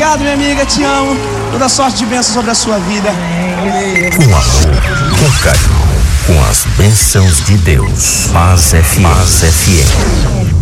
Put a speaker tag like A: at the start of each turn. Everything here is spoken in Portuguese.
A: Obrigado, minha amiga, te amo. Toda sorte de bênção sobre a sua vida.
B: Com amor, com carinho, com as bênçãos de Deus. Paz FM.